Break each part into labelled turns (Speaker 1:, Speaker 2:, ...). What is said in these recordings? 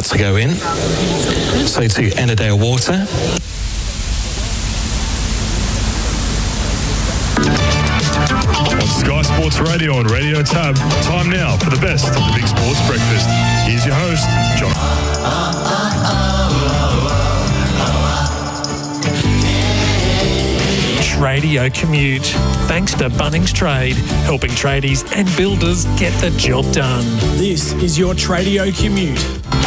Speaker 1: about to go in. So to Ennerdale Water.
Speaker 2: On Sky Sports Radio and Radio Tab, time now for the best of the Big Sports Breakfast. Here's your host, John.
Speaker 3: Radio Commute. Thanks to Bunnings Trade, helping tradies and builders get the job done.
Speaker 4: This is your Tradio Commute.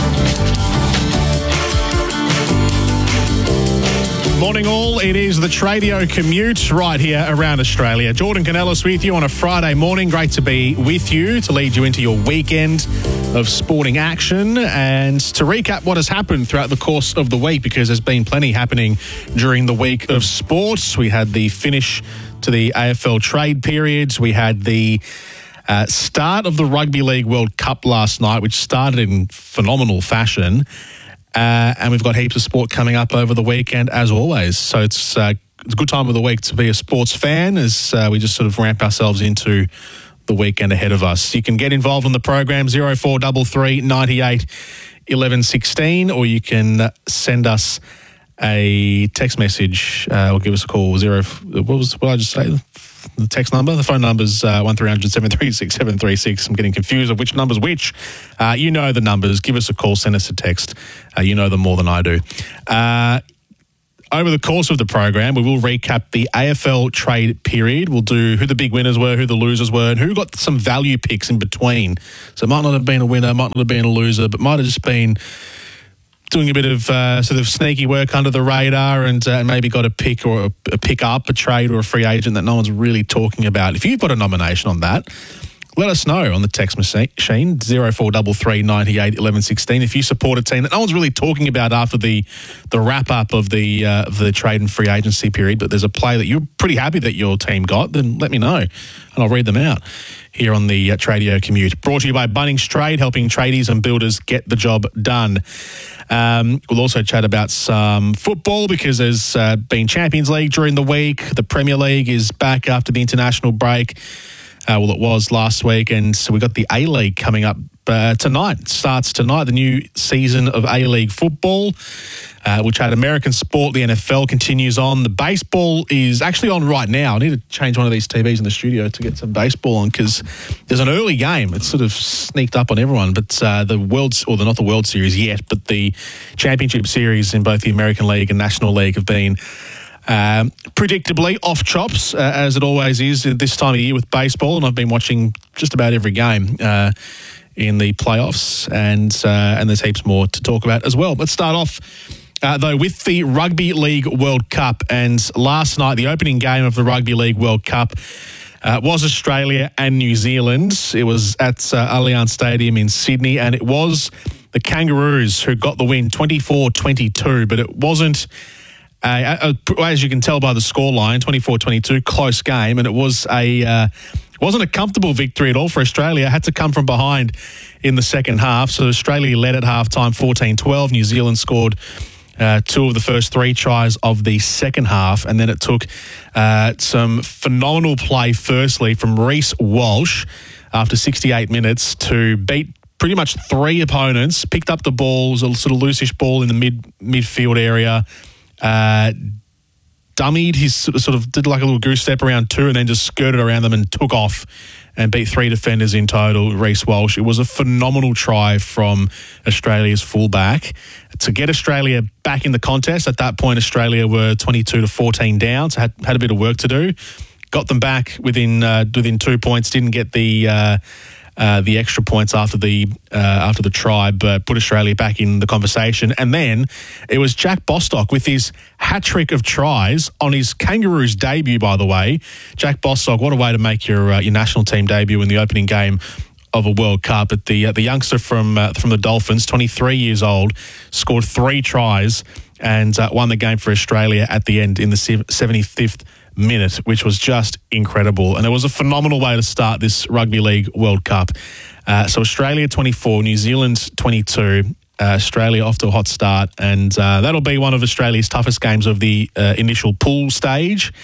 Speaker 5: Morning all, it is the Tradio Commute right here around Australia. Jordan Canellis with you on a Friday morning. Great to be with you to lead you into your weekend of sporting action and to recap what has happened throughout the course of the week, because there's been plenty happening during the week of sports. We had the finish to the AFL trade periods. We had the start of the Rugby League World Cup last night, which started in phenomenal fashion. And we've got heaps of sport coming up over the weekend, as always. So it's a good time of the week to be a sports fan as we just sort of ramp ourselves into the weekend ahead of us. You can get involved on the program, 0433 98 11 16, or you can send us a text message or give us a call. What did I just say? The text number, the phone number's 1300 736 736. I'm getting confused of which number's which. You know the numbers. Give us a call, send us a text. You know them more than I do. Over the course of the program, we will recap the AFL trade period. We'll do who the big winners were, who the losers were, and who got some value picks in between. So it might not have been a winner, might not have been a loser, but might have just been doing a bit of sort of sneaky work under the radar and maybe got a pick or a pick up, a trade or a free agent that no one's really talking about. If you've got a nomination on that, let us know on the text machine, 0433 98 11 16. If you support a team that no one's really talking about after the wrap-up of the trade and free agency period, but there's a player that you're pretty happy that your team got, then let me know and I'll read them out here on the Tradio Commute. Brought to you by Bunnings Trade, helping tradies and builders get the job done. We'll also chat about some football because there's been Champions League during the week. The Premier League is back after the international break. Well, it was last week, and so we got the A-League coming up tonight. It starts tonight, the new season of A-League football. We'll chat American sport. The NFL continues on. The baseball is actually on right now. I need to change one of these TVs in the studio to get some baseball on because there's an early game. It's sort of sneaked up on everyone, but not the World Series yet, but the Championship Series in both the American League and National League have been predictably off chops, as it always is at this time of year with baseball, and I've been watching just about every game in the playoffs, and there's heaps more to talk about as well. Let's start off, though, with the Rugby League World Cup, and last night, the opening game of the Rugby League World Cup was Australia and New Zealand. It was at Allianz Stadium in Sydney, and it was the Kangaroos who got the win, 24-22, but it wasn't as you can tell by the scoreline, 24-22, close game, and it wasn't a comfortable victory at all for Australia. It had to come from behind in the second half. So Australia led at halftime 14-12. New Zealand scored two of the first three tries of the second half, and then it took some phenomenal play firstly from Reece Walsh after 68 minutes to beat pretty much three opponents, picked up the ball, a sort of loosish ball in the midfield area, dummied his sort of did like a little goose step around two and then just skirted around them and took off and beat three defenders in total, Reece Walsh. It was a phenomenal try from Australia's fullback to get Australia back in the contest. At that point, Australia were 22-14 down, so had a bit of work to do. Got them back within 2 points, didn't get the extra points after the try, but put Australia back in the conversation. And then it was Jack Bostock with his hat-trick of tries on his Kangaroos debut, by the way. Jack Bostock, what a way to make your national team debut in the opening game of a World Cup. But the youngster from the Dolphins, 23 years old, scored three tries and won the game for Australia at the end in the 75th minute, which was just incredible. And it was a phenomenal way to start this Rugby League World Cup. So Australia 24, New Zealand 22, Australia off to a hot start, and that'll be one of Australia's toughest games of the initial pool stage.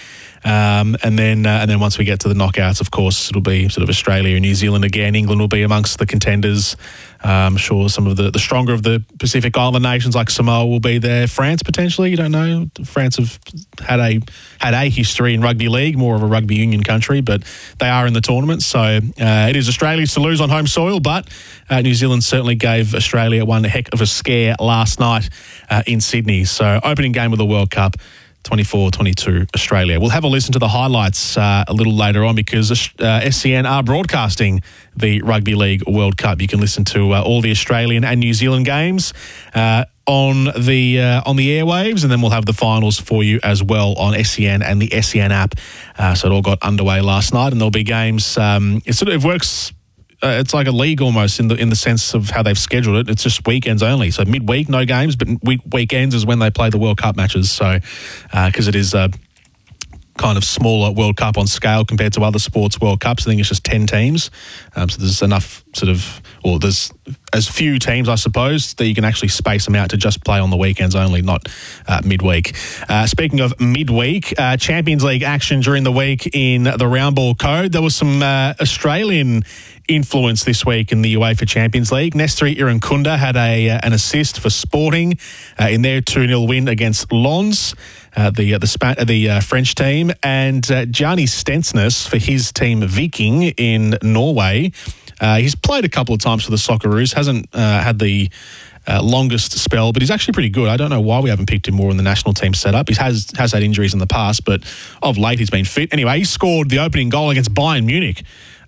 Speaker 5: And then once we get to the knockouts, of course, it'll be sort of Australia and New Zealand again. England will be amongst the contenders. I'm sure some of the stronger of the Pacific Island nations like Samoa will be there. France potentially, you don't know. France have had a history in rugby league, more of a rugby union country, but they are in the tournament. So it is Australia's to lose on home soil, but New Zealand certainly gave Australia one heck of a scare last night in Sydney. So opening game of the World Cup, 24-22 Australia. We'll have a listen to the highlights a little later on because SCN are broadcasting the Rugby League World Cup. You can listen to all the Australian and New Zealand games on the airwaves, and then we'll have the finals for you as well on SCN and the SCN app. So it all got underway last night, and there'll be games. It works. It's like a league almost in the sense of how they've scheduled it. It's just weekends only. So midweek, no games, but weekends is when they play the World Cup matches. So because it is a kind of smaller World Cup on scale compared to other sports World Cups, I think it's just 10 teams. So there's enough there's as few teams, I suppose, that you can actually space them out to just play on the weekends only, not midweek. Speaking of midweek, Champions League action during the week in the round ball code. There was some Australian influence this week in the UEFA Champions League. Nesteri Irankunda had an assist for Sporting in their 2-0 win against Lens, the French team, and Gianni Stensnes for his team Viking in Norway. He's played a couple of times for the Socceroos, hasn't had the longest spell, but he's actually pretty good. I don't know why we haven't picked him more in the national team setup. He has had injuries in the past, but of late he's been fit. Anyway, he scored the opening goal against Bayern Munich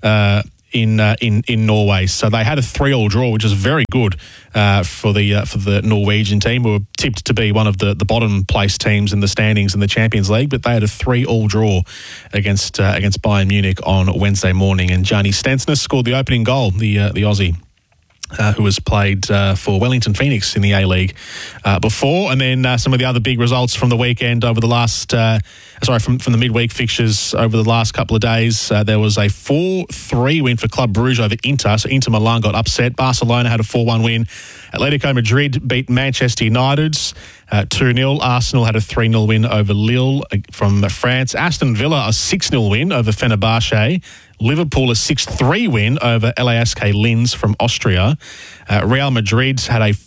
Speaker 5: in Norway. So they had a 3-3 draw, which is very good for the Norwegian team, who were tipped to be one of the bottom place teams in the standings in the Champions League. But they had a 3-3 draw against Bayern Munich on Wednesday morning, and Gianni Stensnes scored the opening goal, the Aussie. Who has played for Wellington Phoenix in the A-League before. And then some of the other big results from the weekend over the last, from the midweek fixtures over the last couple of days. There was a 4-3 win for Club Brugge over Inter. So Inter Milan got upset. Barcelona had a 4-1 win. Atletico Madrid beat Manchester United 2-0. Arsenal had a 3-0 win over Lille from France. Aston Villa a 6-0 win over Fenerbahce. Liverpool a 6-3 win over LASK Linz from Austria. Real Madrid had a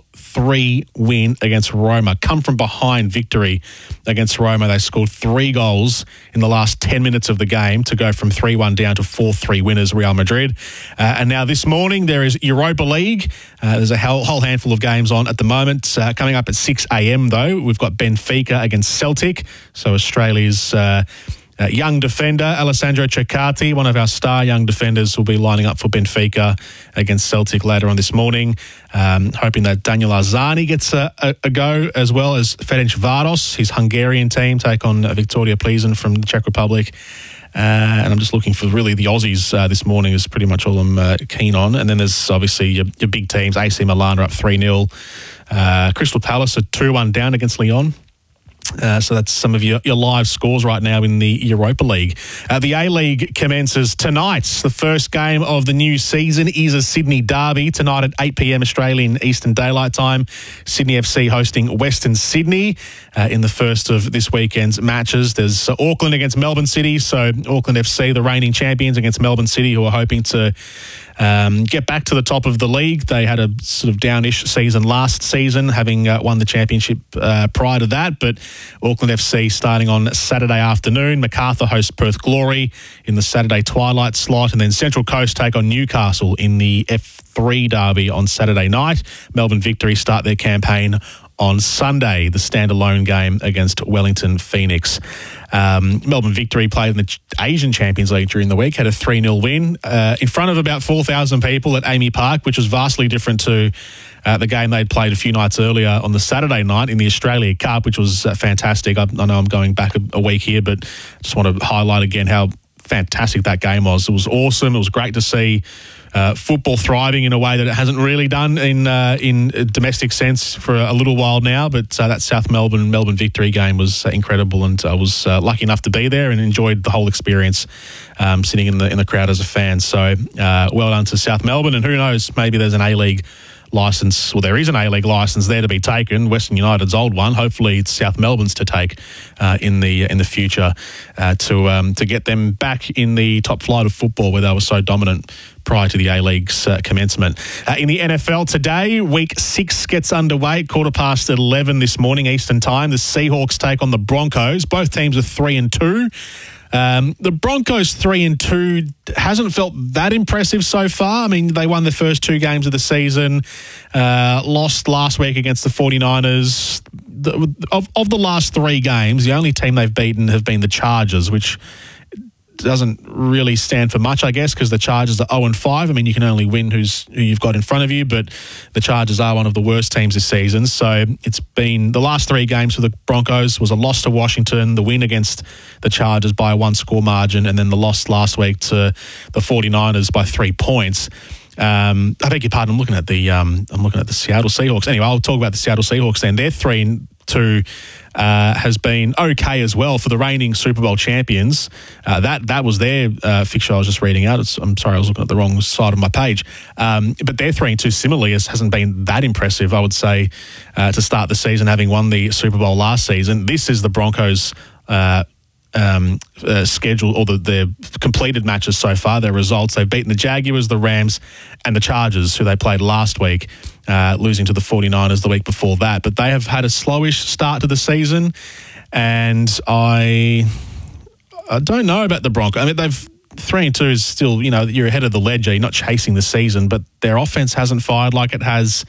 Speaker 5: 4-3 win against Roma. Come from behind victory against Roma. They scored 3 goals in the last 10 minutes of the game to go from 3-1 down to 4-3 winners, Real Madrid. And now this morning there is Europa League. There's a whole handful of games on at the moment. Coming up at 6 a.m. though, we've got Benfica against Celtic. So Australia's young defender, Alessandro Ceccati, one of our star young defenders, will be lining up for Benfica against Celtic later on this morning. Hoping that Daniel Arzani gets a go, as well as Ferencváros, his Hungarian team, take on Victoria Plzeň from the Czech Republic. And I'm just looking for really the Aussies this morning is pretty much all I'm keen on. And then there's obviously your big teams. AC Milan are up 3-0. Crystal Palace are 2-1 down against Lyon. So that's some of your live scores right now in the Europa League. The A-League commences tonight. The first game of the new season is a Sydney derby tonight at 8 p.m. Australian Eastern Daylight Time. Sydney FC hosting Western Sydney in the first of this weekend's matches. There's Auckland against Melbourne City. So Auckland FC, the reigning champions, against Melbourne City, who are hoping to get back to the top of the league. They had a sort of downish season last season, having won the championship prior to that. But Auckland FC starting on Saturday afternoon. Macarthur hosts Perth Glory in the Saturday twilight slot. And then Central Coast take on Newcastle in the F3 derby on Saturday night. Melbourne Victory start their campaign on Sunday, the standalone game against Wellington Phoenix. Melbourne Victory played in the Asian Champions League during the week, had a 3-0 win in front of about 4,000 people at Amy Park, which was vastly different to the game they'd played a few nights earlier on the Saturday night in the Australia Cup, which was fantastic. I know I'm going back a week here, but just want to highlight again how fantastic that game was. It was awesome. It was great to see football thriving in a way that it hasn't really done in a domestic sense for a little while now. But that South Melbourne Victory game was incredible, and I was lucky enough to be there and enjoyed the whole experience, sitting in the crowd as a fan. So well done to South Melbourne, and who knows, maybe there's an A-League licence, well, there is an A-League licence there to be taken, Western United's old one. Hopefully it's South Melbourne's to take in the future to get them back in the top flight of football where they were so dominant prior to the A-League's commencement. In the NFL today, Week 6 gets underway at 11:15 this morning Eastern Time. The Seahawks take on the Broncos. Both teams are 3-2. The Broncos 3-2 hasn't felt that impressive so far. I mean, they won the first 2 games of the season, lost last week against the 49ers. Of the last 3 games, the only team they've beaten have been the Chargers, which doesn't really stand for much, I guess, because the Chargers are 0-5. I mean, you can only win who you've got in front of you, but the Chargers are one of the worst teams this season. So it's been the last 3 games for the Broncos was a loss to Washington, the win against the Chargers by a 1-score margin, and then the loss last week to the 49ers by 3 points. I beg your pardon. I'm looking at the Seattle Seahawks. Anyway, I'll talk about the Seattle Seahawks then. They're 3-2. Has been okay as well for the reigning Super Bowl champions. That was their fixture I was just reading out. I'm sorry, I was looking at the wrong side of my page. But their 3-2 similarly hasn't been that impressive, I would say, to start the season, having won the Super Bowl last season. This is the Broncos' schedule, or their completed matches so far, their results. They've beaten the Jaguars, the Rams, and the Chargers, who they played last week, losing to the 49ers the week before that. But they have had a slowish start to the season, and I don't know about the Broncos. I mean, they've 3-2 is still, you're ahead of the ledger. You're not chasing the season, but their offense hasn't fired like it has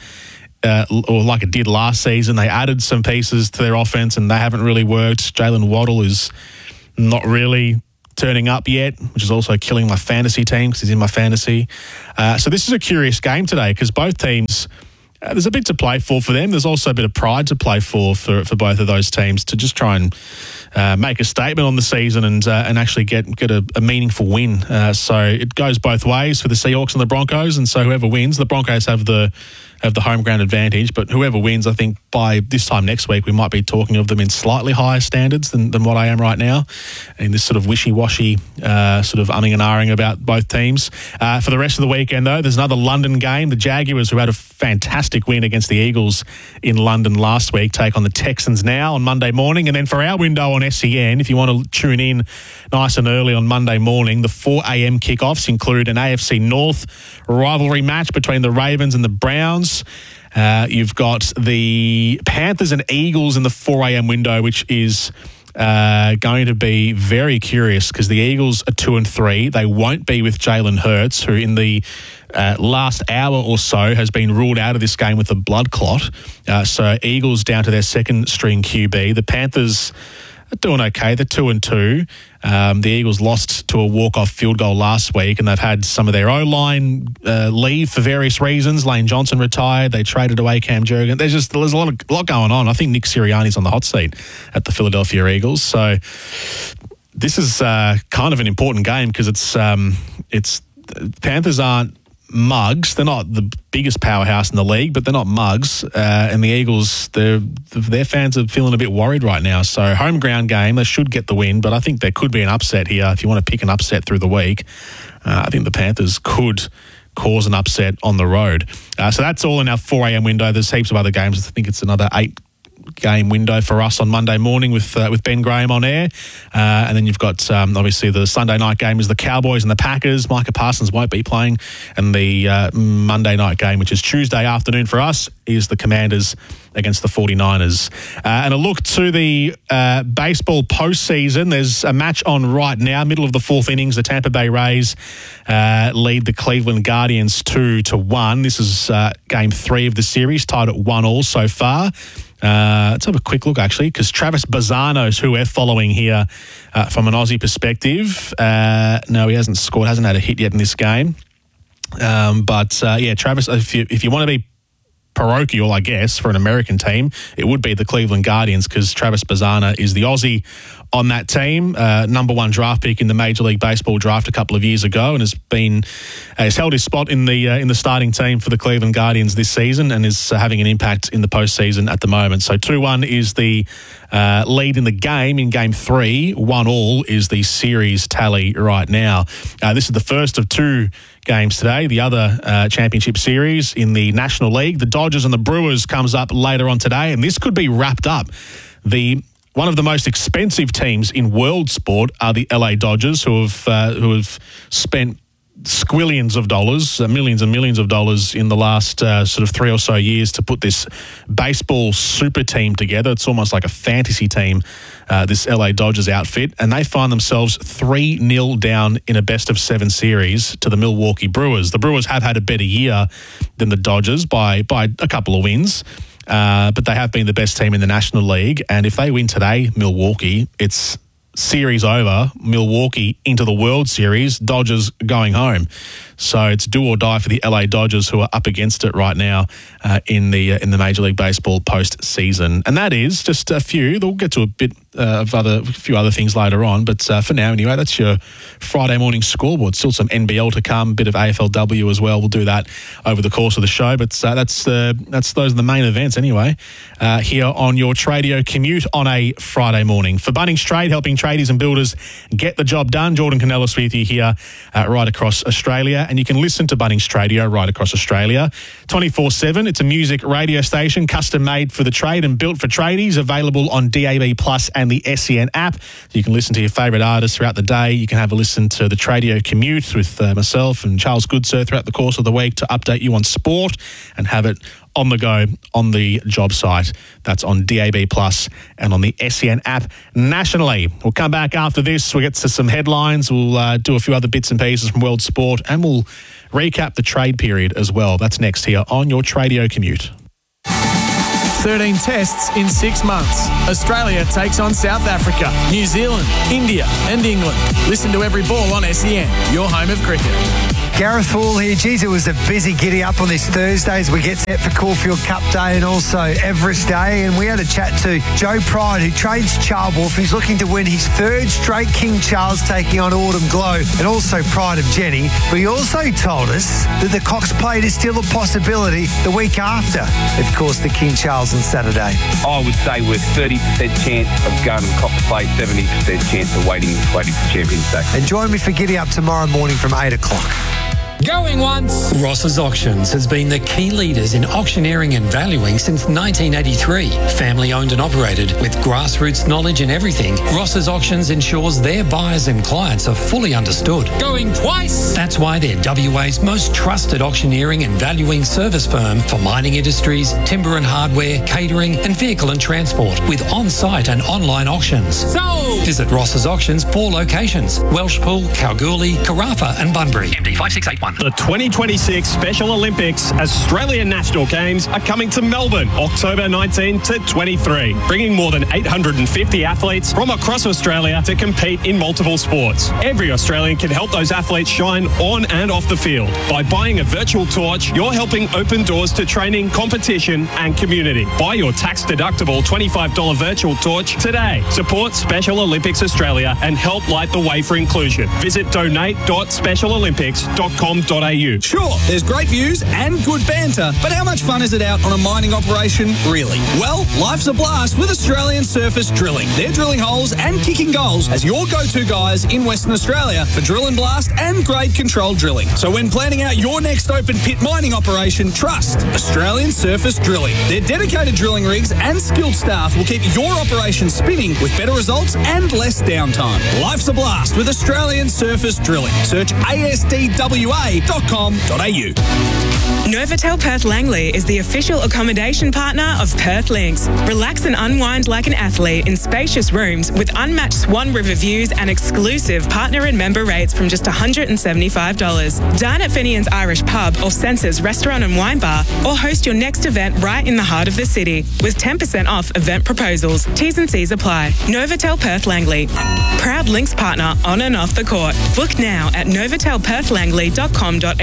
Speaker 5: or like it did last season. They added some pieces to their offense, and they haven't really worked. Jalen Waddle is not really turning up yet, which is also killing my fantasy team because he's in my fantasy. So this is a curious game today because both teams, there's a bit to play for them. There's also a bit of pride to play for both of those teams to just try and make a statement on the season and actually get a meaningful win. So it goes both ways for the Seahawks and the Broncos, and so whoever wins, the Broncos have the home ground advantage, but whoever wins, I think by this time next week, we might be talking of them in slightly higher standards than what I am right now, in this sort of wishy-washy sort of umming and ahhing about both teams. For the rest of the weekend, though, there's another London game. The Jaguars, who had a fantastic win against the Eagles in London last week, take on the Texans now on Monday morning. And then for our window on SEN, if you want to tune in nice and early on Monday morning, the 4 a.m. kickoffs include an AFC North rivalry match between the Ravens and the Browns. You've got the Panthers and Eagles in the 4 a.m. window, which is going to be very curious because the Eagles are 2-3. They won't be with Jalen Hurts, who in the last hour or so has been ruled out of this game with a blood clot. So Eagles down to their second string QB. The Panthers are doing okay. They're 2-2. The Eagles lost to a walk-off field goal last week, and they've had some of their O-line leave for various reasons. Lane Johnson retired. They traded away Cam Jurgen. There's a lot going on. I think Nick Sirianni's on the hot seat at the Philadelphia Eagles. So this is kind of an important game because it's Panthers aren't mugs. They're not the biggest powerhouse in the league, but they're not mugs. And the Eagles, their fans are feeling a bit worried right now. So home ground game, they should get the win, but I think there could be an upset here. If you want to pick an upset through the week, I think the Panthers could cause an upset on the road. So that's all in our 4 a.m. window. There's heaps of other games. I think it's another 8-game window for us on Monday morning with Ben Graham on air. And then you've got, obviously, the Sunday night game is the Cowboys and the Packers. Micah Parsons won't be playing. And the Monday night game, which is Tuesday afternoon for us, is the Commanders against the 49ers. And a look to the baseball postseason. There's a match on right now, middle of the fourth innings. The Tampa Bay Rays lead the Cleveland Guardians 2-1. This is game 3 of the series, tied at 1-1 so far. Let's have a quick look, actually, because Travis Bazzano's who we're following here from an Aussie perspective. No, he hasn't scored, hasn't had a hit yet in this game. But Travis, if you want to be parochial, I guess, for an American team, it would be the Cleveland Guardians because Travis Bazzano is the Aussie on that team. Number one draft pick in the Major League Baseball draft a couple of years ago, and has held his spot in the starting team for the Cleveland Guardians this season, and is having an impact in the postseason at the moment. So 2-1 is the lead in the game in Game 3. 1-1 is the series tally right now. This is the first of two games today. The other championship series in the National League, the Dodgers and the Brewers, comes up later on today, and this could be wrapped up. One of the most expensive teams in world sport are the LA Dodgers, who have spent squillions of dollars, millions and millions of dollars in the last sort of 3 or so years to put this baseball super team together. It's almost like a fantasy team, this LA Dodgers outfit, and they find themselves 3-0 down in a best-of-7 series to the Milwaukee Brewers. The Brewers have had a better year than the Dodgers by a couple of wins, but they have been the best team in the National League, and if they win today, Milwaukee, it's series over, Milwaukee into the World Series, Dodgers going home. So it's do or die for the LA Dodgers, who are up against it right now in the Major League Baseball postseason. And that is just a few. We'll get to a few other things later on, but for now anyway, that's your Friday morning scoreboard. Still some NBL to come, a bit of AFLW as well. We'll do that over the course of the show, but those are the main events anyway. Here on your Tradio Commute on a Friday morning. For Bunnings Trade, helping tradies and builders get the job done. Jordan Canellis with you here right across Australia. And you can listen to Bunnings Tradio right across Australia 24/7. It's a music radio station custom made for the trade and built for tradies, available on DAB Plus and the SEN app. You can listen to your favourite artists throughout the day. You can have a listen to the Tradio Commute with myself and Charles Goodsir throughout the course of the week to update you on sport and have it on the go on the job site. That's on DAB Plus and on the SEN app nationally. We'll come back after this. We'll get to some headlines. We'll do a few other bits and pieces from world sport, and we'll recap the trade period as well. That's next here on your Tradio Commute.
Speaker 4: 13 tests in 6 months. Australia takes on South Africa, New Zealand, India and England. Listen to Every Ball on SEN, your home of cricket.
Speaker 6: Gareth Hall here. Geez, it was a busy giddy up on this Thursday as we get set for Caulfield Cup Day and also Everest Day. And we had a chat to Joe Pride, who trades Charwolf. He's looking to win his 3rd straight King Charles, taking on Autumn Glow, and also Pride of Jenny. But he also told us that the Cox Plate is still a possibility the week after, of course, the King Charles on Saturday.
Speaker 7: I would say we're 30% chance of going to the Cox Plate, 70% chance of waiting for Champions Day.
Speaker 6: And join me for Giddy Up tomorrow morning from 8 o'clock.
Speaker 8: Going once. Ross's Auctions has been the key leaders in auctioneering and valuing since 1983. Family owned and operated with grassroots knowledge in everything, Ross's Auctions ensures their buyers and clients are fully understood. Going twice. That's why they're WA's most trusted auctioneering and valuing service firm for mining industries, timber and hardware, catering and vehicle and transport, with on-site and online auctions. So visit Ross's Auctions 4 locations: Welshpool, Kalgoorlie, Carafa and Bunbury. MD 5681.
Speaker 9: The 2026 Special Olympics Australian National Games are coming to Melbourne, October 19 to 23, bringing more than 850 athletes from across Australia to compete in multiple sports. Every Australian can help those athletes shine on and off the field. By buying a virtual torch, you're helping open doors to training, competition and community. Buy your tax-deductible $25 virtual torch today. Support Special Olympics Australia and help light the way for inclusion. Visit donate.specialolympics.com.
Speaker 10: Sure, there's great views and good banter, but how much fun is it out on a mining operation, really? Well, life's a blast with Australian Surface Drilling. They're drilling holes and kicking goals as your go-to guys in Western Australia for drill and blast and grade control drilling. So when planning out your next open pit mining operation, trust Australian Surface Drilling. Their dedicated drilling rigs and skilled staff will keep your operation spinning with better results and less downtime. Life's a blast with Australian Surface Drilling. Search ASDWA.com.au.
Speaker 11: Novotel Perth Langley is the official accommodation partner of Perth Links. Relax and unwind like an athlete in spacious rooms with unmatched Swan River views and exclusive partner and member rates from just $175. Dine at Finian's Irish Pub or Senses Restaurant and Wine Bar, or host your next event right in the heart of the city with 10% off event proposals. T's and C's apply. Novotel Perth Langley, proud Links partner on and off the court. Book now at novotelperthlangley.com.au.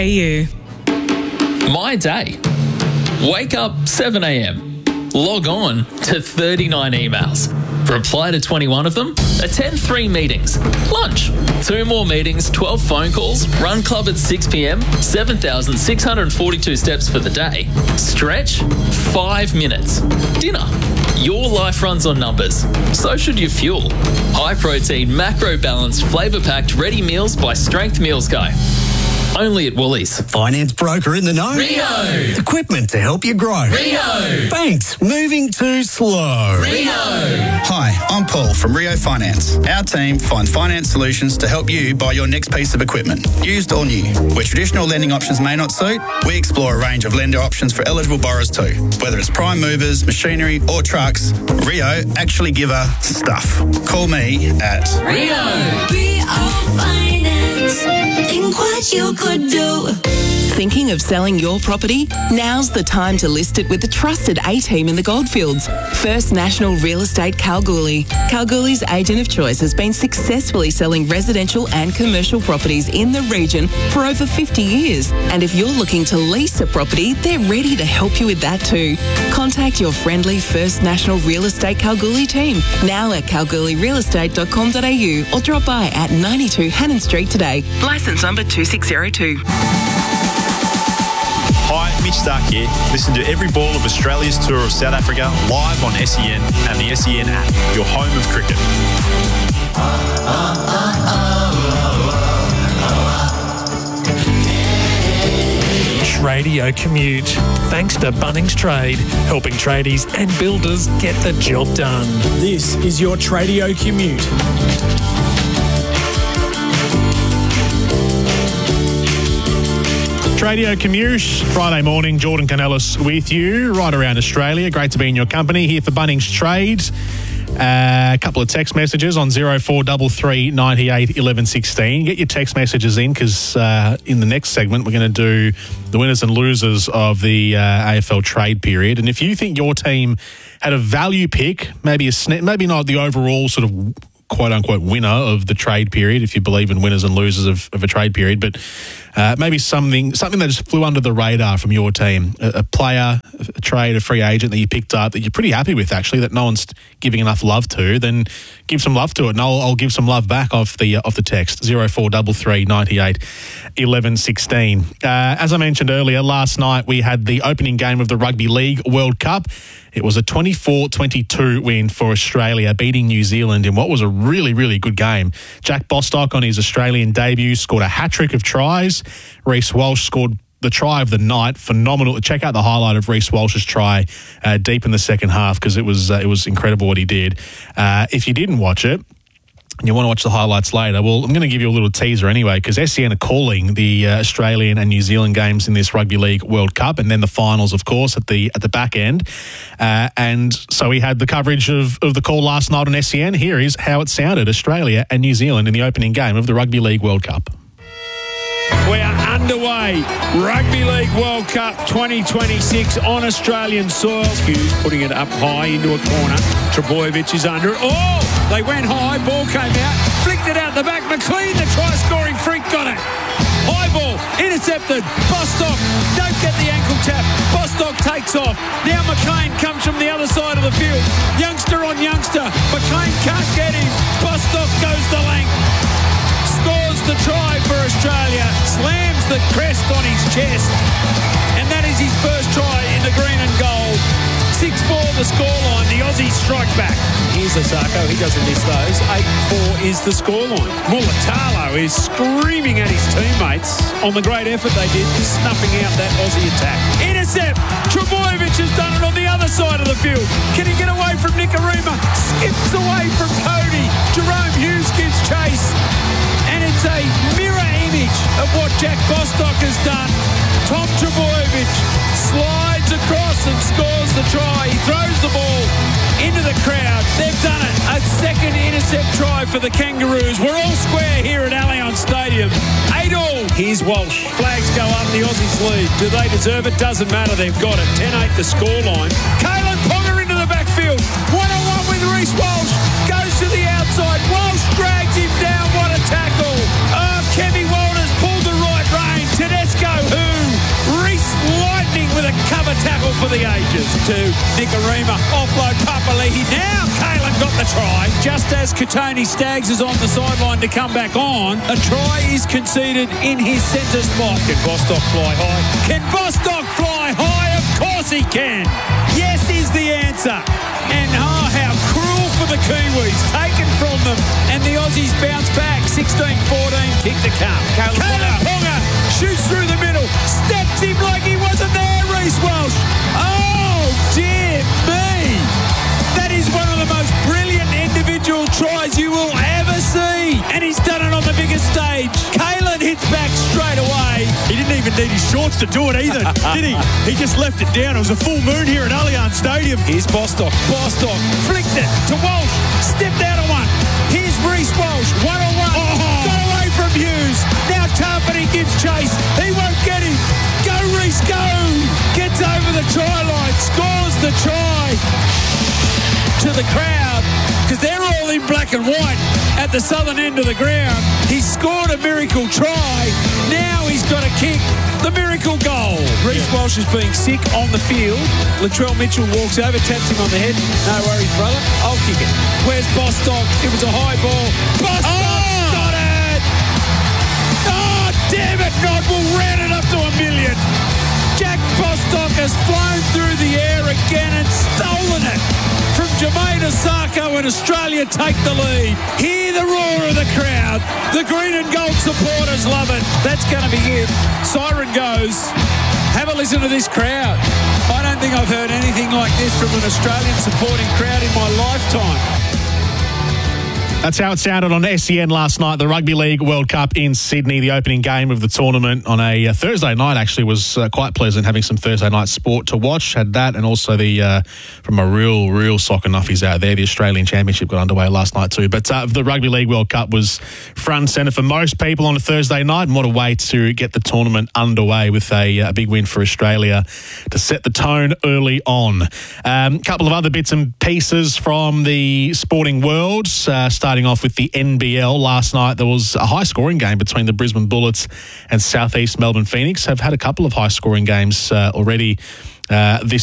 Speaker 12: My day. Wake up 7 a.m. Log on to 39 emails. Reply to 21 of them. Attend 3 meetings. Lunch. 2 more meetings, 12 phone calls. Run club at 6 p.m. 7,642 steps for the day. Stretch. 5 minutes. Dinner. Your life runs on numbers. So should your fuel. High protein, macro balanced, flavour packed ready meals by Strength Meals Guy. Only at Woolies.
Speaker 13: Finance broker in the know.
Speaker 12: Rio.
Speaker 13: Equipment to help you grow.
Speaker 12: Rio.
Speaker 13: Banks moving too slow.
Speaker 12: Rio.
Speaker 14: Hi, I'm Paul from Rio Finance. Our team finds finance solutions to help you buy your next piece of equipment, used or new. Where traditional lending options may not suit, we explore a range of lender options for eligible borrowers too. Whether it's prime movers, machinery or trucks, Rio actually give a stuff. Call me at
Speaker 15: Rio Finance. Think what you could do.
Speaker 16: Thinking of selling your property? Now's the time to list it with the trusted A-team in the Goldfields. First National Real Estate Kalgoorlie. Kalgoorlie's agent of choice has been successfully selling residential and commercial properties in the region for over 50 years. And if you're looking to lease a property, they're ready to help you with that too. Contact your friendly First National Real Estate Kalgoorlie team, now at kalgoorlierealestate.com.au or drop by at 92 Hannon Street today. Licence number 2602.
Speaker 17: Hi, Mitch Stark here. Listen to every ball of Australia's tour of South Africa live on SEN and the SEN app, your home of cricket.
Speaker 3: Radio Commute. Thanks to Bunnings Trade, helping tradies and builders get the job done.
Speaker 4: This is your Tradio Commute.
Speaker 5: Radio Commute, Friday morning, Jordan Canellis with you, right around Australia. Great to be in your company here for Bunnings Trade. A couple of text messages on 0433 98 11 16. Get your text messages in because in the next segment we're going to do the winners and losers of the AFL trade period. And if you think your team had a value pick, maybe not the overall sort of quote-unquote winner of the trade period, if you believe in winners and losers of a trade period, but maybe something that just flew under the radar from your team, a player, a trade, a free agent that you picked up that you're pretty happy with, actually, that no one's giving enough love to, then give some love to it, and I'll give some love back off the text, 0433 98 11 16. As I mentioned earlier, last night we had the opening game of the Rugby League World Cup. It was a 24-22 win for Australia, beating New Zealand in what was a really, really good game. Jack Bostock on his Australian debut scored a hat-trick of tries. Reece Walsh scored the try of the night. Phenomenal. Check out the highlight of Reece Walsh's try deep in the second half because it was incredible what he did. If you didn't watch it, and you want to watch the highlights later, well, I'm going to give you a little teaser anyway, because SEN are calling the Australian and New Zealand games in this Rugby League World Cup, and then the finals, of course, at the back end. And so we had the coverage of the call last night on SEN. Here is how it sounded: Australia and New Zealand in the opening game of the Rugby League World Cup.
Speaker 18: We are underway. Rugby League World Cup 2026 on Australian soil. Hughes putting it up high into a corner. Trebojevic is under it. Oh, they went high. Ball came out. Flicked it out the back. McLean, the try-scoring freak, got it. High ball. Intercepted. Bostock. Don't get the ankle tap. Bostock takes off. Now McLean comes from the other side of the field. Youngster on youngster. McLean can't get him. Bostock goes the length. Scores the try for Australia, slams the crest on his chest, and that is his first try in the green and gold. 6-4 the scoreline, the Aussies strike back. Here's Osako, he doesn't miss those. 8-4 is the scoreline. Mulatalo is screaming at his teammates on the great effort they did, snuffing out that Aussie attack. Intercept! Trebojevic has done it on the other side of the field. Can he get away from Nikorima? Skips away from Cody. Jerome Hughes gives chase. And it's a mirror image of what Jack Bostock has done. Tom Trebojevic slides across and scores the try. He throws the ball into the crowd. They've done it. A second intercept try for the Kangaroos. We're all square here at Allianz Stadium. 8-all. Here's Walsh. Flags go up. The Aussies lead. Do they deserve it? Doesn't matter. They've got it. 10-8 the scoreline. Kalen Ponga into the backfield. 1-on-1 with Reece Walsh. Goes to the outside. Walsh drags him down. What a tackle. Oh, Kevin Walters pulled the right rein. Tedesco, who? Reece lightning with a cover tackle for the ages to Nicarima. Offload Papali'i. Now Kalen got the try. Just as Katoni Staggs is on the sideline to come back on, a try is conceded in his centre spot. Can Bostock fly high? Can Bostock fly high? Of course he can. Yes is the answer. And oh, how cruel for the Kiwis. Taken from them. And the Aussies bounce back. 16-14. Kick to come. Caleb Ponga shoots through the middle. Steps him like he wasn't there, Reece Walsh. Oh, dear me. That is one of the most brilliant individual tries you will ever see. And he's done it on the biggest stage. Kalen hits back straight away.
Speaker 5: He didn't even need his shorts to do it either, did he? He just left it down. It was a full moon here at Allianz Stadium.
Speaker 18: Here's Bostock. Bostock flicked it to Walsh. Stepped out of one. Here's Reece Walsh. One-on-one. Got away from Hughes. Now Tarpany gives chase. He won't get him. Go, Reece, go. Gets over the try line. Scores the try. To the crowd, because they're all in black and white at the southern end of the ground. He scored a miracle try. Now he's got to kick the miracle goal. Reece Walsh is being sick on the field. Latrell Mitchell walks over, taps him on the head. No worries, brother. I'll kick it. Where's Bostock? It was a high ball. Bostock got it! Oh, damn it! Nodwell ran it up to a million. Jack Bostock has flown through the air again and stolen it from Jermaine Osako, and Australia take the lead. Hear the roar of the crowd. The green and gold supporters love it. That's going to be it. Siren goes. Have a listen to this crowd. I don't think I've heard anything like this from an Australian supporting crowd in my lifetime.
Speaker 5: That's how it sounded on SEN last night. The Rugby League World Cup in Sydney, the opening game of the tournament on a Thursday night actually was quite pleasant, having some Thursday night sport to watch. Had that, and also the from a real soccer nuffies out there. The Australian Championship got underway last night too. But the Rugby League World Cup was front and centre for most people on a Thursday night. And what a way to get the tournament underway with a big win for Australia to set the tone early on. A couple of other bits and pieces from the sporting world. Starting off with the NBL last night, there was a high-scoring game between the Brisbane Bullets and Southeast Melbourne Phoenix. Have had a couple of high-scoring games already this